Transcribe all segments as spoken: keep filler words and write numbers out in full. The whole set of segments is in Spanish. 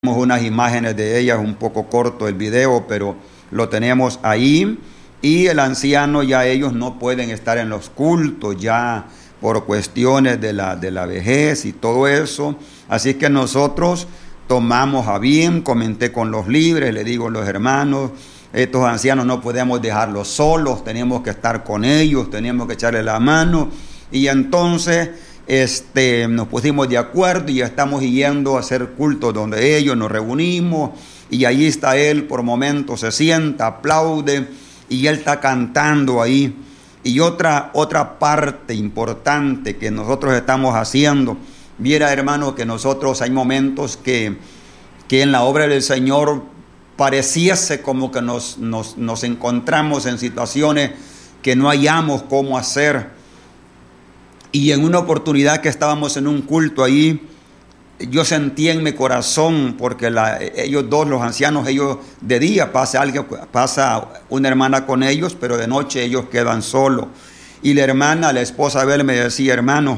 Tenemos unas imágenes de ellas, un poco corto el video, pero lo tenemos ahí. Y el anciano, ya ellos no pueden estar en los cultos ya por cuestiones de la, de la vejez y todo eso. Así que nosotros tomamos a bien, comenté con los libres, le digo a los hermanos, estos ancianos no podemos dejarlos solos, tenemos que estar con ellos, tenemos que echarle la mano. Y entonces Este, nos pusimos de acuerdo y ya estamos yendo a hacer cultos donde ellos nos reunimos, y allí está él, por momentos se sienta, aplaude y él está cantando ahí. Y otra, otra parte importante que nosotros estamos haciendo, viera hermano, que nosotros hay momentos que, que en la obra del Señor pareciese como que nos, nos, nos encontramos en situaciones que no hallamos cómo hacer. Y en una oportunidad que estábamos en un culto ahí, yo sentí en mi corazón, porque la, ellos dos, los ancianos, ellos de día pasa alguien, pasa una hermana con ellos, pero de noche ellos quedan solos. Y la hermana, la esposa de él, me decía, hermano,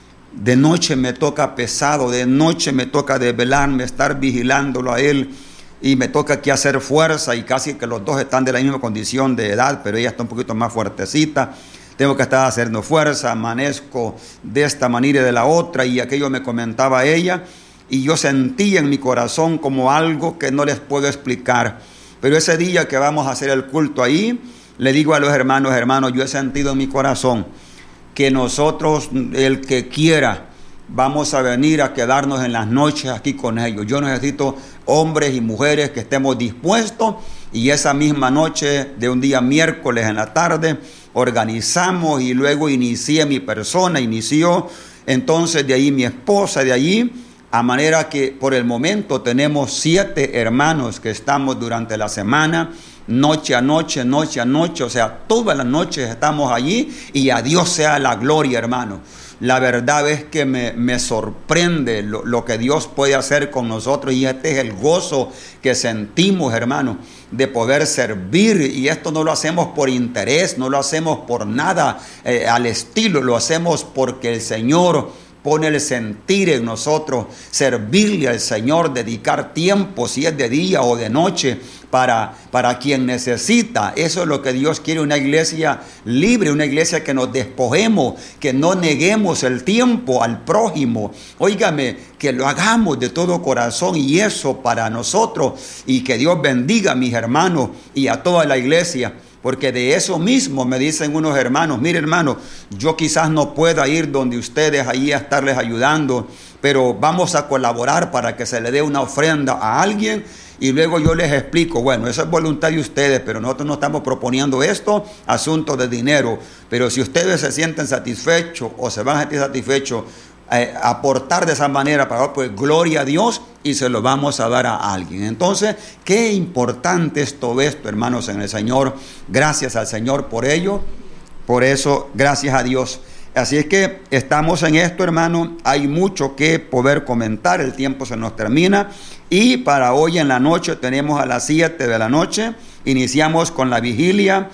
de noche me toca pesado, de noche me toca desvelarme, estar vigilándolo a él, y me toca aquí hacer fuerza, y casi que los dos están de la misma condición de edad, pero ella está un poquito más fuertecita. Tengo que estar haciendo fuerza, amanezco de esta manera y de la otra, y aquello me comentaba ella, y yo sentí en mi corazón como algo que no les puedo explicar. Pero ese día que vamos a hacer el culto ahí, le digo a los hermanos, hermanos, yo he sentido en mi corazón que nosotros, el que quiera, vamos a venir a quedarnos en las noches aquí con ellos. Yo necesito hombres y mujeres que estemos dispuestos, y esa misma noche de un día miércoles en la tarde, organizamos, y luego inicié mi persona, inició entonces de ahí mi esposa, de allí, a manera que por el momento tenemos siete hermanos que estamos durante la semana, noche a noche, noche a noche, o sea, todas las noches estamos allí, y a Dios sea la gloria, hermano. La verdad es que me, me sorprende lo, lo que Dios puede hacer con nosotros, y este es el gozo que sentimos, hermano, de poder servir. Y esto no lo hacemos por interés, no lo hacemos por nada eh, al estilo, lo hacemos porque el Señor pone el sentir en nosotros, servirle al Señor, dedicar tiempo, si es de día o de noche, para, para quien necesita. Eso es lo que Dios quiere, una iglesia libre, una iglesia que nos despojemos, que no neguemos el tiempo al prójimo. Óigame, que lo hagamos de todo corazón, y eso para nosotros, y que Dios bendiga a mis hermanos y a toda la iglesia. Porque de eso mismo me dicen unos hermanos, mire hermano, yo quizás no pueda ir donde ustedes ahí a estarles ayudando, pero vamos a colaborar para que se le dé una ofrenda a alguien, y luego yo les explico, bueno, eso es voluntad de ustedes, pero nosotros no estamos proponiendo esto, asunto de dinero, pero si ustedes se sienten satisfechos o se van a sentir satisfechos, Eh, aportar de esa manera, para pues gloria a Dios, y se lo vamos a dar a alguien. Entonces, qué importante es todo esto, hermanos, en el Señor. Gracias al Señor por ello, por eso, gracias a Dios. Así es que estamos en esto, hermano. Hay mucho que poder comentar, el tiempo se nos termina, y para hoy en la noche tenemos a las siete de la noche, iniciamos con la vigilia.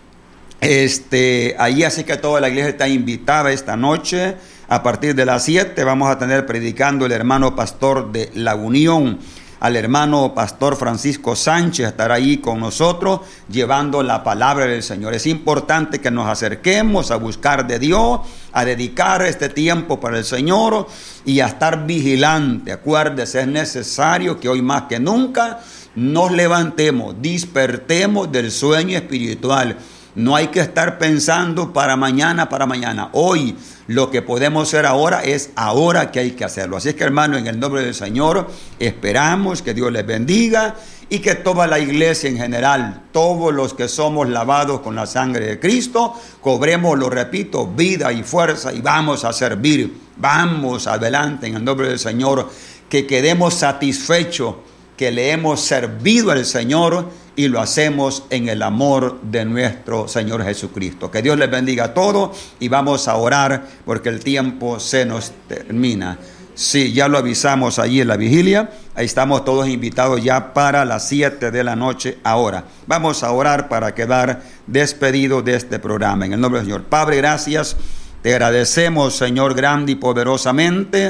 Este, ahí así que toda la iglesia está invitada esta noche. A partir de las siete vamos a tener predicando el hermano pastor de La Unión, al hermano pastor Francisco Sánchez, estará ahí con nosotros llevando la palabra del Señor. Es importante que nos acerquemos a buscar de Dios, a dedicar este tiempo para el Señor y a estar vigilante. Acuérdese, es necesario que hoy más que nunca nos levantemos, despertemos del sueño espiritual. No hay que estar pensando para mañana, para mañana. Hoy lo que podemos hacer ahora es ahora que hay que hacerlo. Así es que, hermano, en el nombre del Señor, esperamos que Dios les bendiga, y que toda la iglesia en general, todos los que somos lavados con la sangre de Cristo, cobremos, lo repito, vida y fuerza, y vamos a servir. Vamos adelante en el nombre del Señor, que quedemos satisfechos, que le hemos servido al Señor, y lo hacemos en el amor de nuestro Señor Jesucristo. Que Dios les bendiga a todos, y vamos a orar porque el tiempo se nos termina. Sí, ya lo avisamos allí en la vigilia. Ahí estamos todos invitados ya para las siete de la noche ahora. Vamos a orar para quedar despedidos de este programa. En el nombre del Señor. Padre, gracias. Te agradecemos, Señor, grande y poderosamente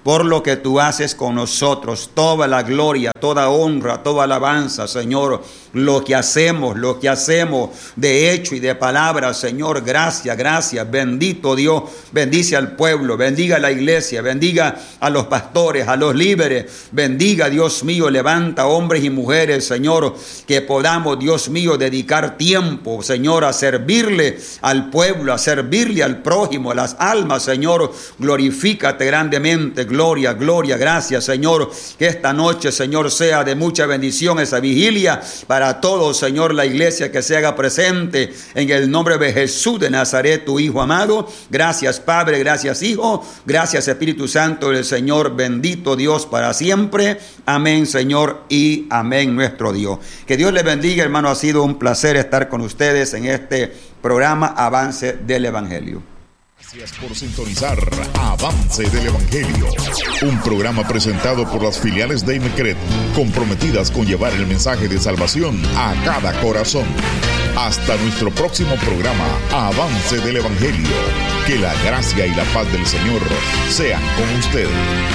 por lo que tú haces con nosotros. Toda la gloria, toda honra, toda alabanza, Señor, lo que hacemos, lo que hacemos de hecho y de palabra, Señor, gracias, gracias, bendito Dios, bendice al pueblo, bendiga a la iglesia, bendiga a los pastores, a los líderes, bendiga, Dios mío, levanta hombres y mujeres, Señor, que podamos, Dios mío, dedicar tiempo, Señor, a servirle al pueblo, a servirle al prójimo, a las almas, Señor, glorifícate grandemente, gloria, gloria, gracias, Señor, que esta noche, Señor, sea de mucha bendición esa vigilia para todos, Señor, la iglesia que se haga presente en el nombre de Jesús de Nazaret, tu Hijo amado. Gracias, Padre, gracias, Hijo, gracias, Espíritu Santo del Señor, bendito Dios para siempre. Amén, Señor, y amén, nuestro Dios. Que Dios le bendiga, hermano, ha sido un placer estar con ustedes en este programa Avance del Evangelio. Gracias por sintonizar Avance del Evangelio, un programa presentado por las filiales de IMECRED, comprometidas con llevar el mensaje de salvación a cada corazón. Hasta nuestro próximo programa, Avance del Evangelio. Que la gracia y la paz del Señor sean con usted.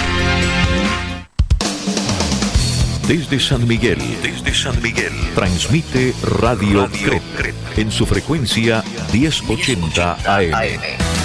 Desde San Miguel, desde San Miguel, transmite Radio, Radio Cret, en su frecuencia diez ochenta A M.